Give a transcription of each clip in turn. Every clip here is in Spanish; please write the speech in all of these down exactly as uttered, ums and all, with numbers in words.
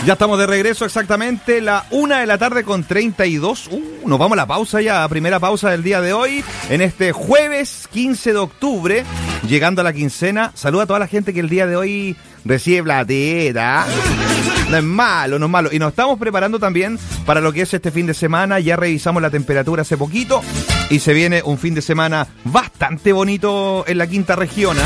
Ya estamos de regreso, exactamente la una de la tarde con treinta y dos. Uh, nos vamos a la pausa ya, primera pausa del día de hoy, en este jueves quince de octubre, llegando a la quincena. Saluda a toda la gente que el día de hoy recibe platita. No es malo, no es malo. Y nos estamos preparando también para lo que es este fin de semana. Ya revisamos la temperatura hace poquito y se viene un fin de semana bastante bonito en la quinta región, ¿eh?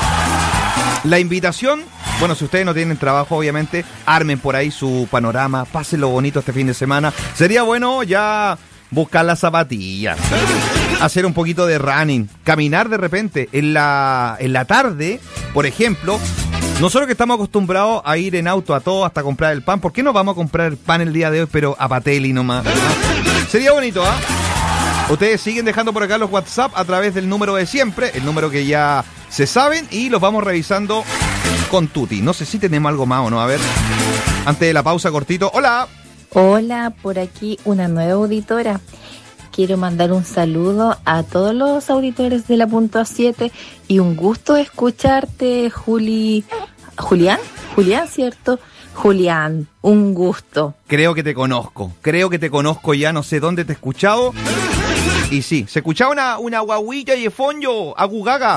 La invitación, bueno, si ustedes no tienen trabajo, obviamente, armen por ahí su panorama, pásenlo bonito este fin de semana. Sería bueno ya buscar las zapatillas, hacer un poquito de running, caminar de repente. En la, en la tarde, por ejemplo, nosotros que estamos acostumbrados a ir en auto a todo hasta comprar el pan, ¿por qué no vamos a comprar el pan el día de hoy, pero a Patelli nomás? Sería bonito, ¿ah? ¿eh? Ustedes siguen dejando por acá los WhatsApp a través del número de siempre, el número que ya se saben, y los vamos revisando con Tuti. No sé si tenemos algo más o no, a ver. Antes de la pausa, cortito. ¡Hola! Hola, por aquí una nueva auditora. Quiero mandar un saludo a todos los auditores de la punto siete y un gusto escucharte, Juli... ¿Julián? ¿Julián, cierto? Julián, un gusto. Creo que te conozco, creo que te conozco ya, no sé dónde te he escuchado. Y sí, se escuchaba una, una guaguilla y fonyo, agugaga.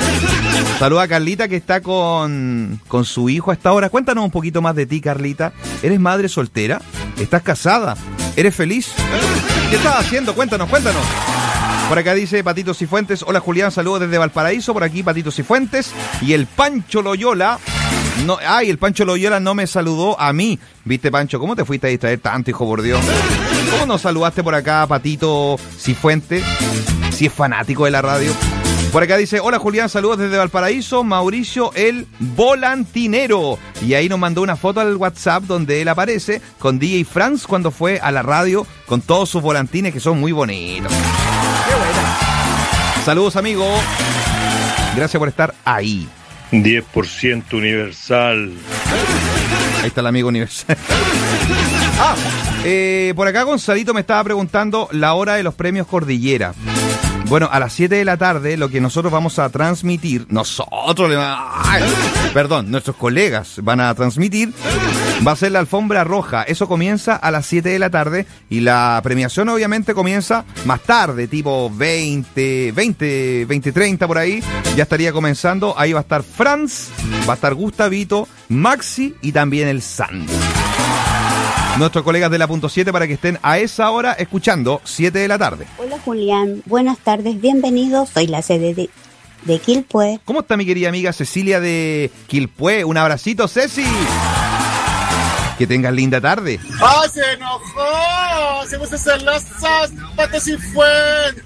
Saluda a Carlita que está con, con su hijo a esta hora. Cuéntanos un poquito más de ti, Carlita. ¿Eres madre soltera? ¿Estás casada? ¿Eres feliz? ¿Qué estás haciendo? Cuéntanos, cuéntanos. Por acá dice Patito Cifuentes. Hola Julián, saludos desde Valparaíso. Por aquí Patito Cifuentes. Y el Pancho Loyola. No, ay, el Pancho Loyola no me saludó a mí. ¿Viste, Pancho? ¿Cómo te fuiste a distraer tanto, hijo, por Dios? ¿Cómo nos saludaste por acá, Patito Cifuentes? Si es fanático de la radio. Por acá dice, hola Julián, saludos desde Valparaíso, Mauricio el Volantinero. Y ahí nos mandó una foto al WhatsApp donde él aparece con D J Franz cuando fue a la radio con todos sus volantines que son muy bonitos. ¡Qué buena! Saludos, amigo. Gracias por estar ahí. diez por ciento universal. Ahí está el amigo universal. Ah, eh, por acá Gonzalito me estaba preguntando la hora de los premios Cordillera. Bueno, a las siete de la tarde lo que nosotros vamos a transmitir, nosotros, ay, perdón, nuestros colegas van a transmitir, va a ser la alfombra roja. Eso comienza a las siete de la tarde y la premiación obviamente comienza más tarde, tipo veinte, veinte, veinte, treinta por ahí. Ya estaría comenzando, ahí va a estar Franz, va a estar Gustavito, Maxi y también el Sandy. Nuestros colegas de la punto siete para que estén a esa hora escuchando siete de la tarde. Hola Julián, buenas tardes, bienvenidos. Soy la sede de, de Quilpué. ¿Cómo está mi querida amiga Cecilia de Quilpué? Un abracito, Ceci. Que tengas linda tarde. ¡Ah, se enojó! ¡Se puso celosas! ¡Pato Cifuentes!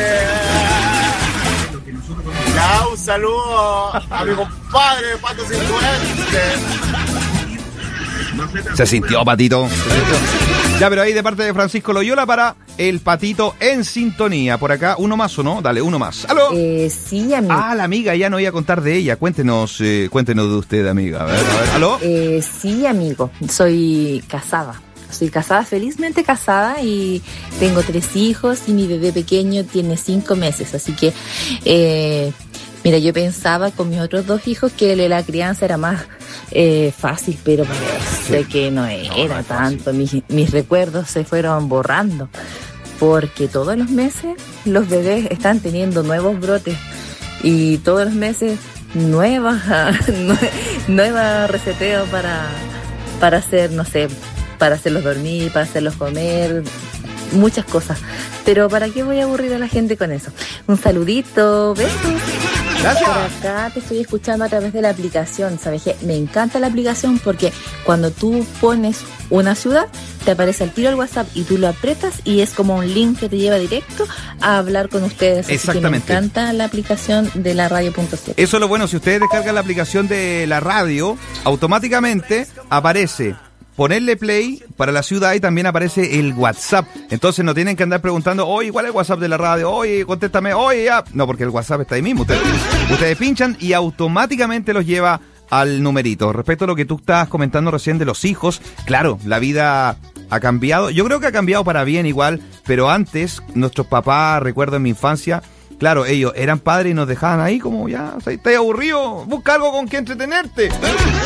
Ya, un saludo a mi compadre Pato Cifuentes. Se sintió, Patito. Se sintió. Ya, pero ahí de parte de Francisco Loyola para el Patito en sintonía. Por acá, uno más o no, dale, uno más. ¿Aló? Eh, sí, amigo. Ah, la amiga, ya no iba a contar de ella. Cuéntenos, eh, cuéntenos de usted, amiga. A ver, a ver, ¿aló? Eh, sí, amigo, soy casada. Soy casada, felizmente casada, y tengo tres hijos y mi bebé pequeño tiene cinco meses. Así que, eh, mira, yo pensaba con mis otros dos hijos que la crianza era más eh, fácil, pero parece sí. que no era no, tanto. Mis, mis recuerdos se fueron borrando, porque todos los meses los bebés están teniendo nuevos brotes y todos los meses nuevas, nuevas reseteos para, para hacer, no sé, para hacerlos dormir, para hacerlos comer, muchas cosas. Pero ¿para qué voy a aburrir a la gente con eso? Un saludito, besos. Gracias. Por acá te estoy escuchando a través de la aplicación. ¿Sabes qué? Me encanta la aplicación porque cuando tú pones una ciudad, te aparece al tiro el WhatsApp y tú lo aprietas y es como un link que te lleva directo a hablar con ustedes. Exactamente. Así que me encanta la aplicación de la radio punto siete. Eso es lo bueno, si ustedes descargan la aplicación de la radio, automáticamente aparece ponerle play para la ciudad y también aparece el WhatsApp. Entonces no tienen que andar preguntando, oye, ¿cuál es el WhatsApp de la radio? Oye, contéstame, oye, ya. No, porque el WhatsApp está ahí mismo. Ustedes, ustedes pinchan y automáticamente los lleva al numerito. Respecto a lo que tú estabas comentando recién de los hijos, claro, la vida ha cambiado. Yo creo que ha cambiado para bien igual, pero antes, nuestros papás, recuerdo en mi infancia, claro, ellos eran padres y nos dejaban ahí como ya, o sea, estás aburrido, busca algo con que entretenerte.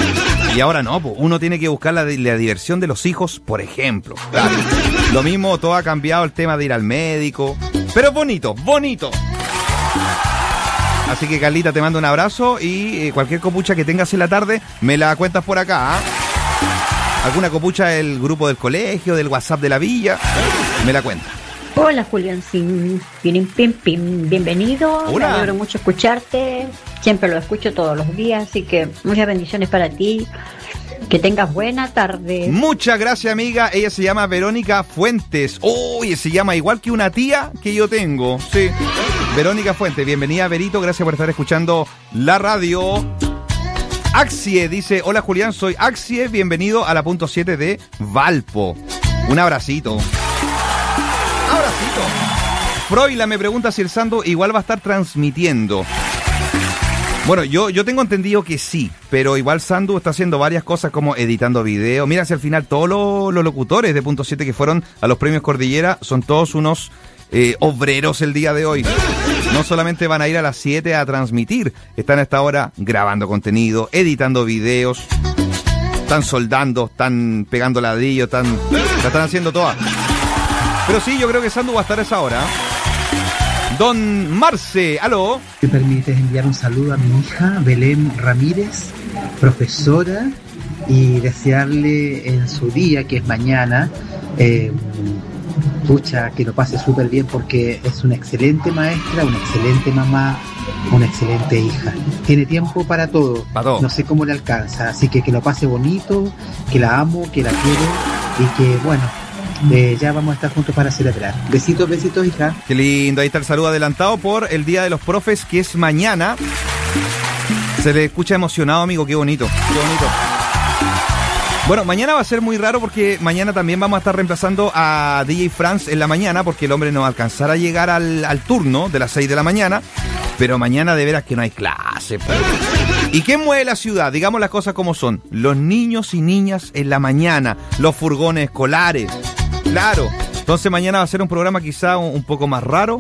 Y ahora no, pues uno tiene que buscar la, la diversión de los hijos, por ejemplo. Claro. Lo mismo, todo ha cambiado el tema de ir al médico. Pero bonito, bonito. Así que, Carlita, te mando un abrazo y eh, cualquier copucha que tengas en la tarde, me la cuentas por acá. ¿eh? Alguna copucha del grupo del colegio, del WhatsApp de la villa, me la cuentas. Hola, Julián, sin pim, pim, pim. Bienvenido. Hola. Me alegro mucho escucharte. Siempre lo escucho todos los días, así que muchas bendiciones para ti. Que tengas buena tarde. Muchas gracias, amiga. Ella se llama Verónica Fuentes. Uy, se llama igual que una tía que yo tengo. Sí. Verónica Fuentes. Bienvenida, Verito. Gracias por estar escuchando la radio. Axie dice: hola, Julián, soy Axie. Bienvenido a la punto siete de Valpo. Un abracito. Abracito. Froila me pregunta si el Sandu igual va a estar transmitiendo. Bueno, yo, yo tengo entendido que sí, pero igual Sandu está haciendo varias cosas como editando videos. Mira, si al final todos los, los locutores de punto siete que fueron a los premios Cordillera son todos unos eh, obreros el día de hoy. No solamente van a ir a las siete a transmitir, están a esta hora grabando contenido, editando videos, están soldando, están pegando ladrillos, están, la están haciendo todas. Pero sí, yo creo que Sandu va a estar a esa hora. Don Marce, aló. ¿Me permites enviar un saludo a mi hija Belén Ramírez, profesora, y desearle en su día, que es mañana, eh, pucha, que lo pase súper bien porque es una excelente maestra, una excelente mamá, una excelente hija. Tiene tiempo para todo, para todo. No sé cómo le alcanza, así que que lo pase bonito, que la amo, que la quiero y que, bueno, Eh, ya vamos a estar juntos para celebrar. Besitos, besitos, hija. Qué lindo, ahí está el saludo adelantado por el Día de los Profes, que es mañana. Se le escucha emocionado, amigo, qué bonito, qué bonito. Bueno, mañana va a ser muy raro porque mañana también vamos a estar reemplazando a D J Franz en la mañana porque el hombre no va a alcanzar a llegar al, al turno de las seis de la mañana, pero mañana de veras que no hay clase. ¿Y quién mueve la ciudad? Digamos las cosas como son. Los niños y niñas en la mañana, los furgones escolares. Claro, entonces mañana va a ser un programa quizá un, un poco más raro.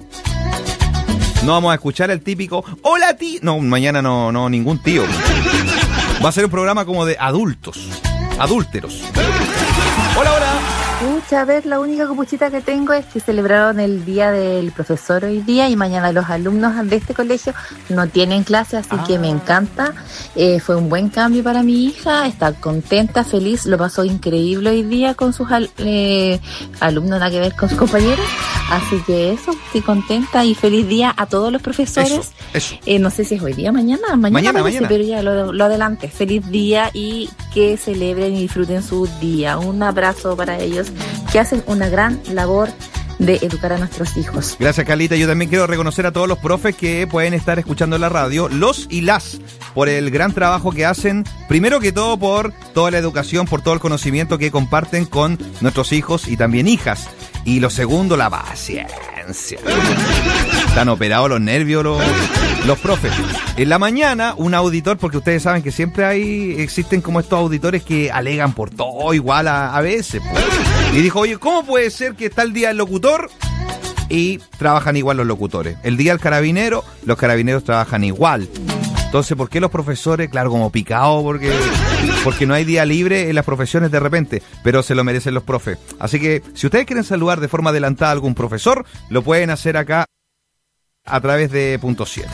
No vamos a escuchar el típico hola tío. No, mañana no, no, ningún tío. Va a ser un programa como de adultos, adúlteros. Hola, hola. Pucha, a ver, la única copuchita que tengo es que celebraron el Día del Profesor hoy día y mañana los alumnos de este colegio no tienen clase, así ah. que me encanta. Eh, fue un buen cambio para mi hija, está contenta, feliz, lo pasó increíble hoy día con sus al, eh, alumnos, nada que ver con sus compañeros. Así que eso, estoy contenta y feliz día a todos los profesores. Eso, eso. Eh, no sé si es hoy día, mañana, mañana, mañana, parece, mañana. pero ya lo, lo adelante. Feliz día y que celebren y disfruten su día. Un abrazo para ellos que hacen una gran labor de educar a nuestros hijos. Gracias, Carlita. Yo también quiero reconocer a todos los profes que pueden estar escuchando la radio, los y las, por el gran trabajo que hacen, primero que todo por toda la educación, por todo el conocimiento que comparten con nuestros hijos y también hijas. Y lo segundo, la paciencia. Están operados los nervios los, los profes. En la mañana, un auditor, porque ustedes saben que siempre hay, existen como estos auditores que alegan por todo igual a, a veces. Pues. Y dijo, oye, ¿cómo puede ser que está el día del locutor y trabajan igual los locutores? El día del carabinero, los carabineros trabajan igual. Entonces, ¿por qué los profesores? Claro, como picados, porque, porque no hay día libre en las profesiones de repente, pero se lo merecen los profes. Así que, si ustedes quieren saludar de forma adelantada a algún profesor, lo pueden hacer acá a través de punto siete.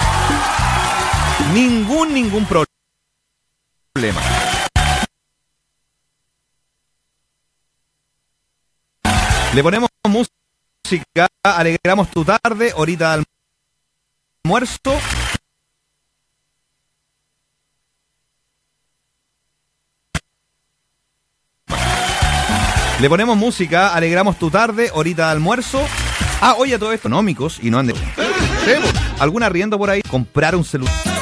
Ningún, ningún problema. Le ponemos música, alegramos tu tarde, ahorita de almuerzo. Le ponemos música, alegramos tu tarde, horita de almuerzo. Ah, oye, todo esto económicos y no anden. ¿Algún arriendo por ahí? Comprar un celular.